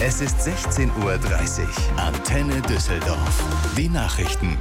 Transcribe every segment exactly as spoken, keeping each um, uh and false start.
Es ist sechzehn Uhr dreißig. Antenne Düsseldorf. Die Nachrichten.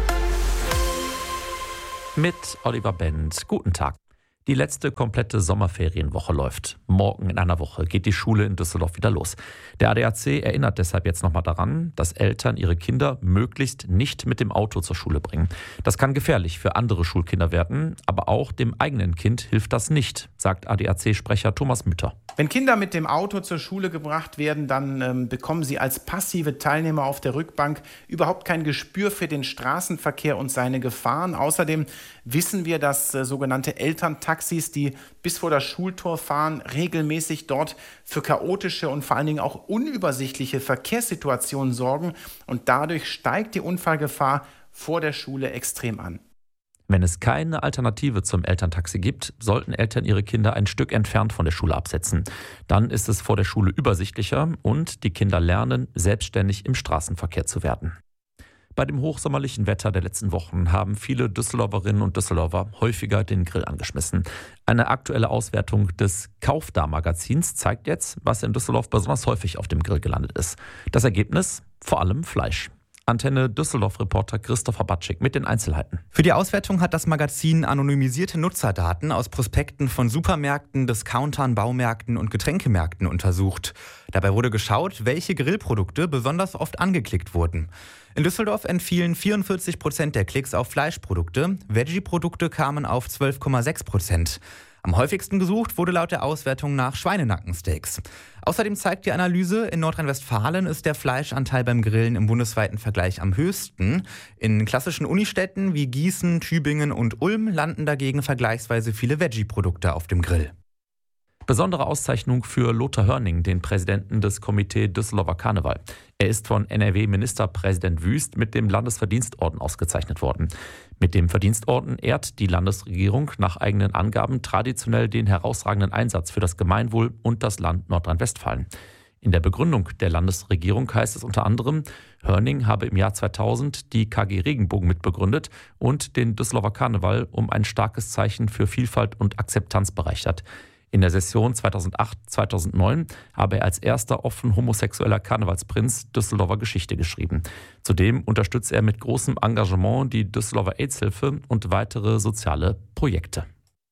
Mit Oliver Bendt. Guten Tag. Die letzte komplette Sommerferienwoche läuft. Morgen in einer Woche geht die Schule in Düsseldorf wieder los. Der A D A C erinnert deshalb jetzt nochmal daran, dass Eltern ihre Kinder möglichst nicht mit dem Auto zur Schule bringen. Das kann gefährlich für andere Schulkinder werden, aber auch dem eigenen Kind hilft das nicht, sagt A D A C-Sprecher Thomas Mütter. Wenn Kinder mit dem Auto zur Schule gebracht werden, dann ähm, bekommen sie als passive Teilnehmer auf der Rückbank überhaupt kein Gespür für den Straßenverkehr und seine Gefahren. Außerdem wissen wir, dass äh, sogenannte Elterntaxis, die bis vor das Schultor fahren, regelmäßig dort für chaotische und vor allen Dingen auch unübersichtliche Verkehrssituationen sorgen. Und dadurch steigt die Unfallgefahr vor der Schule extrem an. Wenn es keine Alternative zum Elterntaxi gibt, sollten Eltern ihre Kinder ein Stück entfernt von der Schule absetzen. Dann ist es vor der Schule übersichtlicher und die Kinder lernen, selbstständig im Straßenverkehr zu werden. Bei dem hochsommerlichen Wetter der letzten Wochen haben viele Düsseldorferinnen und Düsseldorfer häufiger den Grill angeschmissen. Eine aktuelle Auswertung des Kaufda-Magazins zeigt jetzt, was in Düsseldorf besonders häufig auf dem Grill gelandet ist. Das Ergebnis? Vor allem Fleisch. Antenne Düsseldorf-Reporter Christopher Batschik mit den Einzelheiten. Für die Auswertung hat das Magazin anonymisierte Nutzerdaten aus Prospekten von Supermärkten, Discountern, Baumärkten und Getränkemärkten untersucht. Dabei wurde geschaut, welche Grillprodukte besonders oft angeklickt wurden. In Düsseldorf entfielen vierundvierzig Prozent der Klicks auf Fleischprodukte, Veggie-Produkte kamen auf zwölf Komma sechs Prozent. Am häufigsten gesucht wurde laut der Auswertung nach Schweinenackensteaks. Außerdem zeigt die Analyse, in Nordrhein-Westfalen ist der Fleischanteil beim Grillen im bundesweiten Vergleich am höchsten. In klassischen Unistädten wie Gießen, Tübingen und Ulm landen dagegen vergleichsweise viele Veggie-Produkte auf dem Grill. Besondere Auszeichnung für Lothar Hörning, den Präsidenten des Komitee Düsseldorfer Karneval. Er ist von N R W-Ministerpräsident Wüst mit dem Landesverdienstorden ausgezeichnet worden. Mit dem Verdienstorden ehrt die Landesregierung nach eigenen Angaben traditionell den herausragenden Einsatz für das Gemeinwohl und das Land Nordrhein-Westfalen. In der Begründung der Landesregierung heißt es unter anderem, Hörning habe im Jahr zweitausend die K G Regenbogen mitbegründet und den Düsseldorfer Karneval um ein starkes Zeichen für Vielfalt und Akzeptanz bereichert. In der Session zweitausendacht zweitausendneun habe er als erster offen homosexueller Karnevalsprinz Düsseldorfer Geschichte geschrieben. Zudem unterstützt er mit großem Engagement die Düsseldorfer AIDS-Hilfe und weitere soziale Projekte.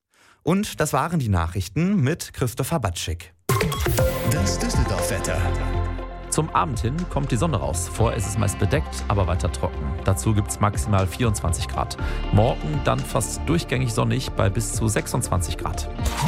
Und das waren die Nachrichten mit Christopher Batschik. Das Düsseldorf-Wetter. Zum Abend hin kommt die Sonne raus. Vorher ist es meist bedeckt, aber weiter trocken. Dazu gibt es maximal vierundzwanzig Grad. Morgen dann fast durchgängig sonnig bei bis zu sechsundzwanzig Grad.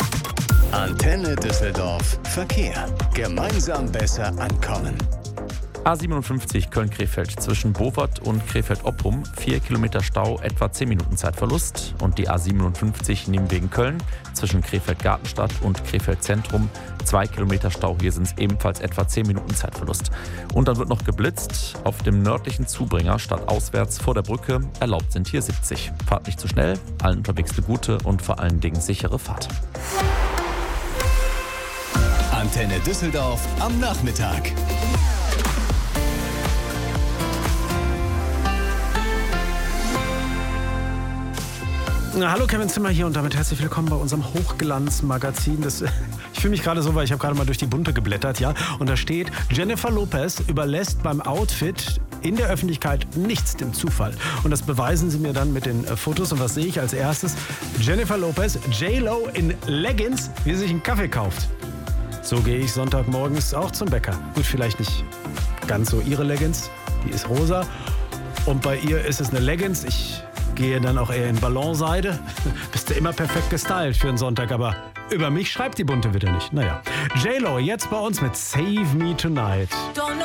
Antenne Düsseldorf. Verkehr. Gemeinsam besser ankommen. A siebenundfünfzig Köln-Krefeld zwischen Bovert und Krefeld-Oppum. vier Kilometer Stau, etwa zehn Minuten Zeitverlust. Und die A siebenundfünfzig Nienwegen-Köln zwischen Krefeld-Gartenstadt und Krefeld-Zentrum. zwei Kilometer Stau, hier sind es ebenfalls etwa zehn Minuten Zeitverlust. Und dann wird noch geblitzt. Auf dem nördlichen Zubringer stadtauswärts vor der Brücke. Erlaubt sind hier siebzig. Fahrt nicht zu schnell, allen unterwegs eine gute und vor allen Dingen sichere Fahrt. Antenne Düsseldorf am Nachmittag. Na, hallo, Kevin Zimmer hier und damit herzlich willkommen bei unserem Hochglanzmagazin. Das, ich fühle mich gerade so, weil ich habe gerade mal durch die Bunte geblättert, ja. Und da steht, Jennifer Lopez überlässt beim Outfit in der Öffentlichkeit nichts dem Zufall. Und das beweisen sie mir dann mit den äh, Fotos. Und was sehe ich als erstes? Jennifer Lopez, J-Lo in Leggings, wie sie sich einen Kaffee kauft. So gehe ich Sonntagmorgens auch zum Bäcker. Gut, vielleicht nicht ganz so ihre Leggings, die ist rosa. Und bei ihr ist es eine Leggings. Ich gehe dann auch eher in Ballonseide. Bist du immer perfekt gestylt für einen Sonntag, aber über mich schreibt die Bunte wieder nicht. Naja, J-Lo jetzt bei uns mit Save Me Tonight.